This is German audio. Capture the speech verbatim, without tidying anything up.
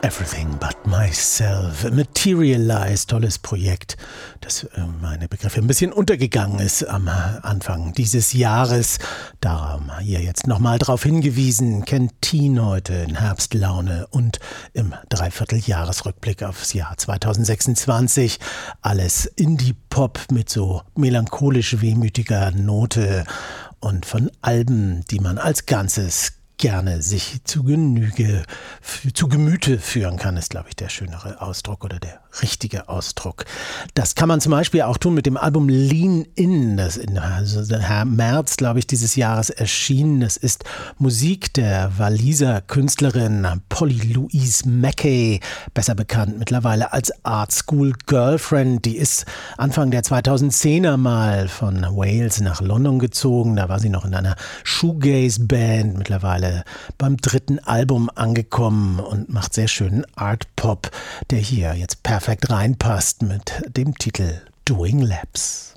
Everything But Myself, Materialize, tolles Projekt, das äh, meine Begriffe ein bisschen untergegangen ist am Anfang dieses Jahres. Darum hier jetzt nochmal drauf hingewiesen, Kentin heute in Herbstlaune und im Dreivierteljahresrückblick aufs Jahr zweitausendsechsundzwanzig. Alles Indie-Pop mit so melancholisch wehmütiger Note und von Alben, die man als Ganzes gerne sich zu Genüge, zu Gemüte führen kann, ist, glaube ich, der schönere Ausdruck oder der richtige Ausdruck. Das kann man zum Beispiel auch tun mit dem Album Lean In, das in also März, glaube ich, dieses Jahres erschienen. Das ist Musik der Waliser Künstlerin Polly Louise Mackey, besser bekannt mittlerweile als Art School Girlfriend. Die ist Anfang der zweitausendzehner mal von Wales nach London gezogen. Da war sie noch in einer Shoegaze-Band, mittlerweile beim dritten Album angekommen und macht sehr schönen Art-Pop, der hier jetzt perfekt reinpasst mit dem Titel Doing Laps.